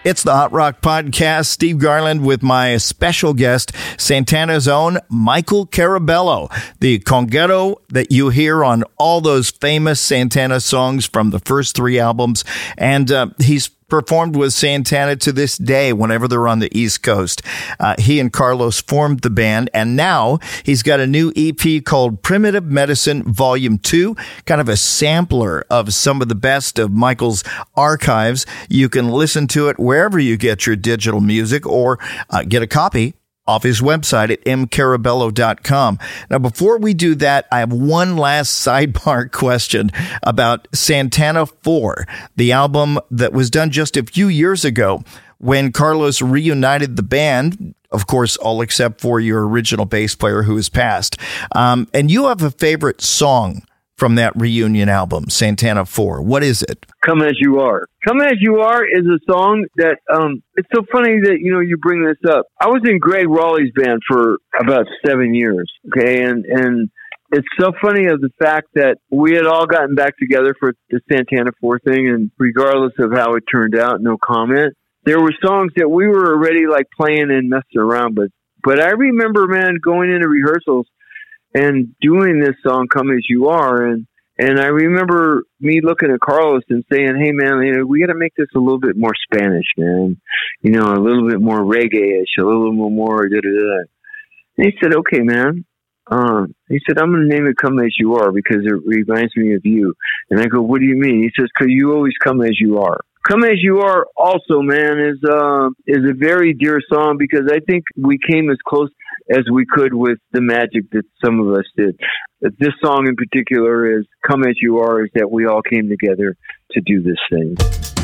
It's the Hot Rock Podcast. Steve Garland with my special guest, Santana's own Michael Carabello, the conguero that you hear on all those famous Santana songs from the first three albums. And he's performed with Santana to this day whenever they're on the East Coast. He and Carlos formed the band, and now he's got a new EP called Primitive Medicine Volume 2, kind of a sampler of some of the best of Michael's archives. You can listen to it wherever you get your digital music or get a copy off his website at mcarabello.com. Now, before we do that, I have one last sidebar question about Santana 4, the album that was done just a few years ago when Carlos reunited the band, of course, all except for your original bass player who has passed. And you have a favorite song from that reunion album, Santana 4. What is it? Come As You Are. Come As You Are is a song that, it's so funny that, you bring this up. I was in Greg Raleigh's band for about 7 years, okay? And it's so funny of the fact that we had all gotten back together for the Santana 4 thing, and regardless of how it turned out, no comment. There were songs that we were already like playing and messing around, but I remember, man, going into rehearsals and doing this song, Come As You Are. And I remember me looking at Carlos and saying, hey, man, we got to make this a little bit more Spanish, man. A little bit more reggae-ish, a little bit more da-da-da. And he said, okay, man. He said, I'm going to name it Come As You Are because it reminds me of you. And I go, what do you mean? He says, because you always come as you are. Come As You Are also, man, is a very dear song because I think we came as close as we could with the magic that some of us did. But this song in particular is Come As You Are, is that we all came together to do this thing.